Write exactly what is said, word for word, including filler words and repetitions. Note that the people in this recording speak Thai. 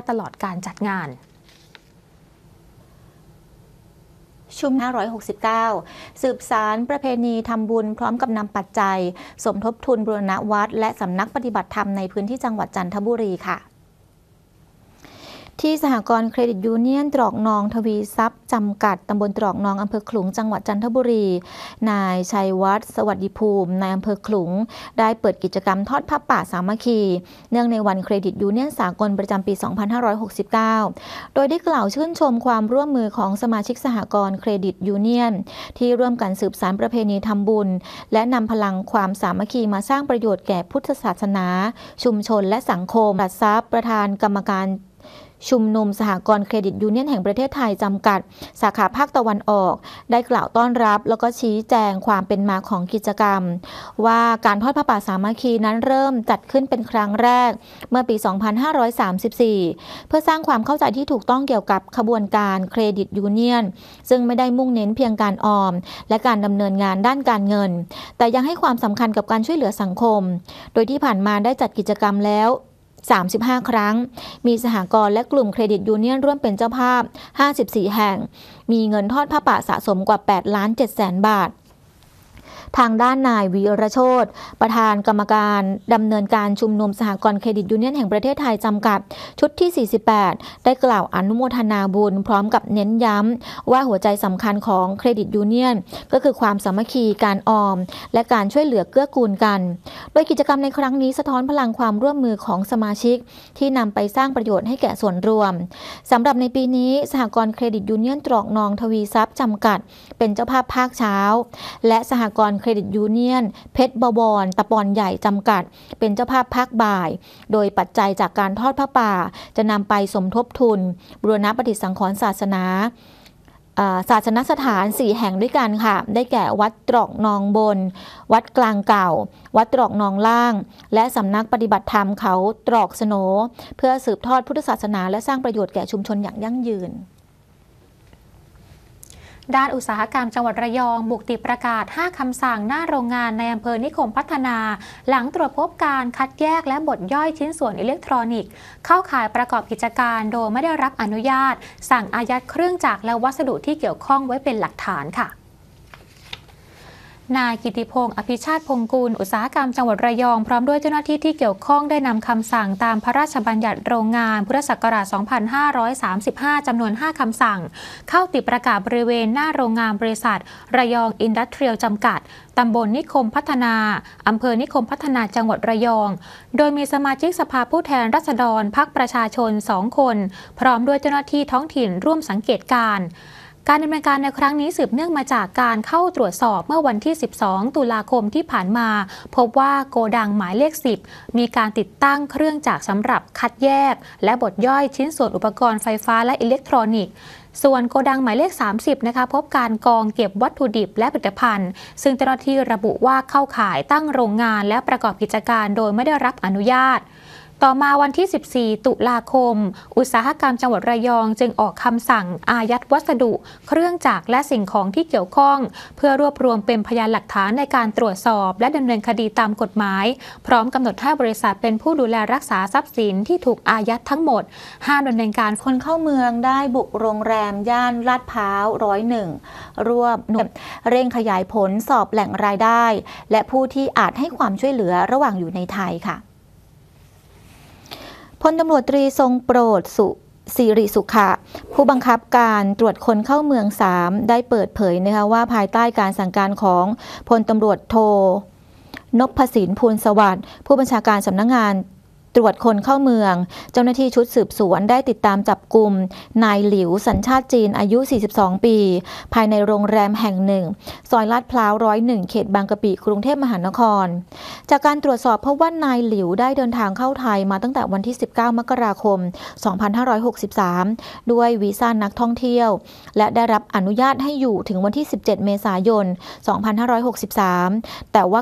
ตลอดการจัดงานชุมห้าร้อยหกสิบเก้าสืบสารประเพณีทำบุญพร้อมกับนำปัจจัยสมทบทุนบูรณะวัดและสำนักปฏิบัติธรรมในพื้นที่จังหวัดจันทบุรีค่ะที่สหกรณ์เครดิตยูเนียนตรอกนองทวีทรัพย์จำกัดตำบลตรอกนองอำเภอขลุงจังหวัดจันทบุรีนายชัยวัฒน์สวัสดิภูมินายอำเภอขลุงได้เปิดกิจกรรมทอดผ้าป่าสามัคคีเนื่องในวันเครดิตยูเนียนสากลประจำปี สองพันห้าร้อยหกสิบเก้า โดยได้กล่าวชื่นชมความร่วมมือของสมาชิกสหกรณ์เครดิตยูเนียนที่ร่วมกันสืบสานประเพณีทำบุญและนำพลังความสามัคคีมาสร้างประโยชน์แก่พุทธศาสนาชุมชนและสังคมปราศทรัพย์ประธานกรรมการชุมนุมสหกรณ์เครดิตยูเนียนแห่งประเทศไทยจำกัดสาขาภาคตะวันออกได้กล่าวต้อนรับแล้วก็ชี้แจงความเป็นมาของกิจกรรมว่าการทอดผ้าป่าสามัคคีนั้นเริ่มจัดขึ้นเป็นครั้งแรกเมื่อปี สองพันห้าร้อยสามสิบสี่ เพื่อสร้างความเข้าใจที่ถูกต้องเกี่ยวกับขบวนการเครดิตยูเนียนซึ่งไม่ได้มุ่งเน้นเพียงการออมและการดำเนินงานด้านการเงินแต่ยังให้ความสำคัญกับการช่วยเหลือสังคมโดยที่ผ่านมาได้จัดกิจกรรมแล้วสามสิบห้าครั้งมีสหกรณ์และกลุ่มเครดิตยูเนียนร่วมเป็นเจ้าภาพห้าสิบสี่แห่งมีเงินทอดผ้าป่าสะสมกว่าแปดล้านเจ็ดแสนบาททางด้านนายวีรโชติประธานกรรมการดำเนินการชุมนุมสหกรณ์เครดิตยูเนียนแห่งประเทศไทยจำกัดชุดที่สี่สิบแปดได้กล่าวอนุโมทนาบุญพร้อมกับเน้นย้ำว่าหัวใจสำคัญของเครดิตยูเนียนก็คือความสามัคคีการออมและการช่วยเหลือเกื้อกูลกันโดยกิจกรรมในครั้งนี้สะท้อนพลังความร่วมมือของสมาชิกที่นำไปสร้างประโยชน์ให้แก่ส่วนรวมสำหรับในปีนี้สหกรณ์เครดิตยูเนียนตรอกนองทวีทรัพย์จำกัดเป็นเจ้าภาพภาคเช้าและสหกรณ์เครดิตยูเนียนเพชรบวรตะปอนใหญ่จำกัดเป็นเจ้าภาพภาคบ่ายโดยปัจจัยจากการทอดผ้าป่าจะนำไปสมทบทุนบูรณะปฏิสังขรณ์ศาสนาศาสนสถานสี่แห่งด้วยกันค่ะได้แก่วัดตรอกนองบนวัดกลางเก่าวัดตรอกนองล่างและสำนักปฏิบัติธรรมเขาตรอกสโนเพื่อสืบทอดพุทธศาสนาและสร้างประโยชน์แก่ชุมชนอย่างยั่งยืนด้านอุตสาหกรรมจังหวัดระยองบุกติดประกาศห้าคำสั่งหน้าโรงงานในอำเภอนิคมพัฒนาหลังตรวจพบการคัดแยกและบดย่อยชิ้นส่วนอิเล็กทรอนิกส์เข้าข่ายประกอบกิจการโดยไม่ได้รับอนุญาตสั่งอายัดเครื่องจักรและวัสดุที่เกี่ยวข้องไว้เป็นหลักฐานค่ะนายกิติพงศ์อภิชาติพงกุลอุตสาหกรรมจังหวัดระยองพร้อมด้วยเจ้าหน้าที่ที่เกี่ยวข้องได้นำคำสั่งตามพระราชบัญญัติโรงงานพุทธศักราช สองพันห้าร้อยสามสิบห้า จำนวน ห้า คำสั่งเข้าติดประกาศบริเวณหน้าโรงงานบริษัทระยองอินดัสเทรียลจำกัดตำบลนิคมพัฒนาอำเภอนิคมพัฒนาจังหวัดระยองโดยมีสมาชิกสภาผู้แทนราษฎรพรรคประชาชนสองคนพร้อมด้วยเจ้าหน้าที่ท้องถิ่นร่วมสังเกตการณ์การดำเนินการในครั้งนี้สืบเนื่องมาจากการเข้าตรวจสอบเมื่อวันที่สิบสองตุลาคมที่ผ่านมาพบว่าโกดังหมายเลขสิบมีการติดตั้งเครื่องจักรสำหรับคัดแยกและบดย่อยชิ้นส่วนอุปกรณ์ไฟฟ้าและอิเล็กทรอนิกส์ส่วนโกดังหมายเลขสามสิบนะคะพบการกองเก็บวัตถุดิบและผลิตภัณฑ์ซึ่งเจ้าหน้าที่ระบุว่าเข้าข่ายตั้งโรงงานและประกอบกิจการโดยไม่ได้รับอนุญาตต่อมาวันที่สิบสี่ตุลาคมอุตสาหกรรมจังหวัดระยองจึงออกคำสั่งอายัดวัสดุเครื่องจักรและสิ่งของที่เกี่ยวข้องเพื่อรวบรวมเป็นพยานหลักฐานในการตรวจสอบและดำเนินคดีตามกฎหมายพร้อมกำหนดให้บริษัทเป็นผู้ดูแลรักษาทรัพย์สินที่ถูกอายัดทั้งหมดห้ามดำเนินการคนเข้าเมืองได้บุกโรงแรมย่านลาดพร้าวร้อยหนึ่งรวบหนุ่มเร่งขยายผลสอบแหล่งรายได้และผู้ที่อาจให้ความช่วยเหลือระหว่างอยู่ในไทยค่ะพลตำรวจตรีทรงโปรดสุสิริสุขะผู้บังคับการตรวจคนเข้าเมืองสามได้เปิดเผยนะคะว่าภายใต้การสั่งการของพลตำรวจโทนพสินพูลสวัสดิ์ผู้บัญชาการสำนักงานตรวจคนเข้าเมืองเจ้าหน้าที่ชุดสืบสวนได้ติดตามจับกุมนายหลิวสัญชาติจีนอายุสี่สิบสองปีภายในโรงแรมแห่งหนึ่งซอยลาดพร้าวร้อยหนึ่งเขตบางกะปิกรุงเทพมหานครจากการตรวจสอบพบว่านายหลิวได้เดินทางเข้าไทยมาตั้งแต่วันที่สิบเก้ามกราคมสองพันห้าร้อยหกสิบสามด้วยวีซ่านักท่องเที่ยวและได้รับอนุญาตให้อยู่ถึงวันที่สิบเจ็ดเมษายนสองพันห้าร้อยหกสิบสามแต่ว่า